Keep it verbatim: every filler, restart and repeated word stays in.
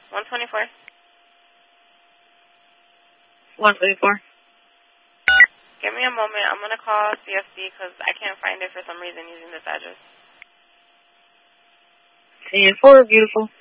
one twenty-four. one twenty-four. Give me a moment. I'm going to call C F C because I can't find it for some reason using this address. ten four, beautiful.